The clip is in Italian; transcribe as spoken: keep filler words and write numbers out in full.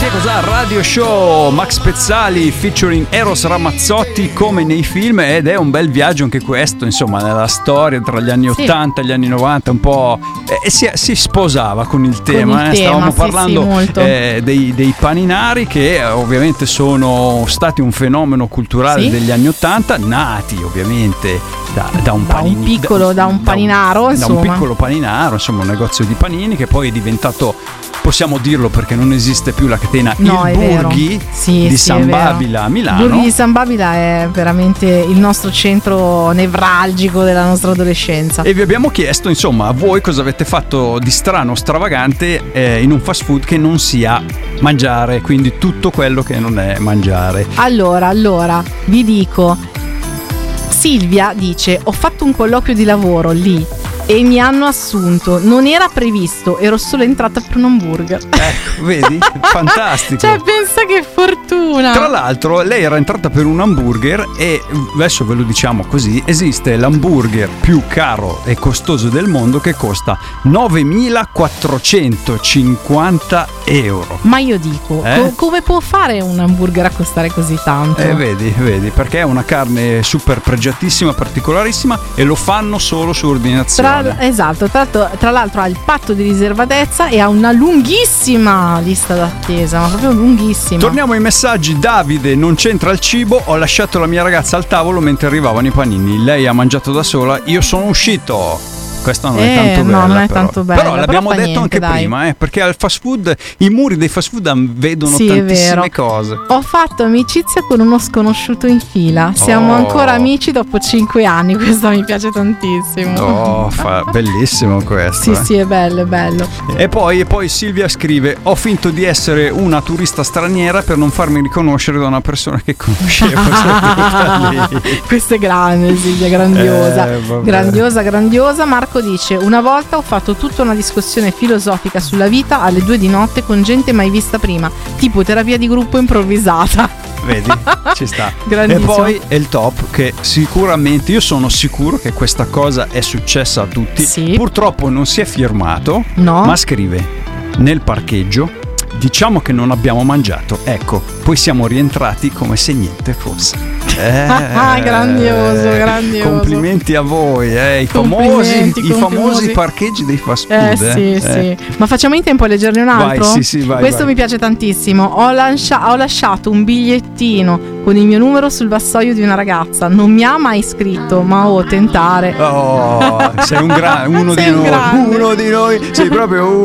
Sì, cos'ha? Radio Show, Max Pezzali featuring Eros Ramazzotti come nei film, ed è un bel viaggio anche questo, insomma, nella storia tra gli anni sì. ottanta e gli anni novanta, un po' eh, si, si sposava con il tema, con il eh. tema stavamo sì, parlando sì, eh, dei, dei paninari che eh, ovviamente sono stati un fenomeno culturale sì. degli anni ottanta, nati ovviamente da, da un da panini, un piccolo, da, da un paninaro, da, insomma. da un piccolo paninaro, insomma, un negozio di panini che poi è diventato, possiamo dirlo perché non esiste più la catena, no, il Burghi sì, di sì, San Babila a Milano. Burghi di San Babila è veramente il nostro centro nevralgico della nostra adolescenza. E vi abbiamo chiesto, insomma, a voi cosa avete fatto di strano, stravagante eh, in un fast food che non sia mangiare, quindi tutto quello che non è mangiare. Allora, allora, vi dico, Silvia dice: ho fatto un colloquio di lavoro lì e mi hanno assunto, non era previsto, ero solo entrata per un hamburger. Ecco, vedi? Fantastico. Cioè, pensa che fortuna. Tra l'altro lei era entrata per un hamburger e adesso ve lo diciamo così, esiste l'hamburger più caro e costoso del mondo che costa novemilaquattrocentocinquanta euro. Ma io dico, eh? co- come può fare un hamburger a costare così tanto? Eh, vedi, vedi, perché è una carne super pregiatissima, particolarissima, e lo fanno solo su ordinazione. Tra, esatto, tra, tra l'altro ha il patto di riservatezza e ha una lunghissima lista d'attesa, ma proprio lunghissima. Torniamo ai messaggi. Davide: non c'entra il cibo, ho lasciato la mia ragazza al tavolo mentre arrivavano i panini, lei ha mangiato da sola, io sono uscito. Questa non eh, è tanto bella, no, non è però. tanto bella, però l'abbiamo però detto niente, anche dai. prima, eh, perché al fast food i muri dei fast food vedono sì, tantissime cose. Ho fatto amicizia con uno sconosciuto in fila. Siamo oh. ancora amici dopo cinque anni. Questo mi piace tantissimo. Oh, fa bellissimo questo. Sì, eh. sì, è bello, è bello. E poi, e poi Silvia scrive: ho finto di essere una turista straniera per non farmi riconoscere da una persona che conoscevo. Questa è grande, Silvia, grandiosa. Eh, grandiosa, grandiosa. Marco dice: una volta ho fatto tutta una discussione filosofica sulla vita alle due di notte con gente mai vista prima, tipo terapia di gruppo improvvisata. Vedi, ci sta. E poi è il top, che sicuramente, io sono sicuro che questa cosa è successa a tutti. Sì. Purtroppo non si è firmato, no. ma scrive: nel parcheggio diciamo che non abbiamo mangiato, ecco, poi siamo rientrati come se niente fosse. Eh, grandioso, grandioso. Complimenti a voi, eh, i famosi, i famosi parcheggi dei fast food. Eh, eh, sì, eh. sì. Ma facciamo in tempo a leggerne un altro? Vai, sì, sì, vai, Questo vai. mi piace tantissimo. Ho, lancia- ho lasciato un bigliettino con il mio numero sul vassoio di una ragazza. Non mi ha mai scritto, ma oh, tentare. Oh, sei un gra- uno sei di un noi, grande. uno di noi, sei proprio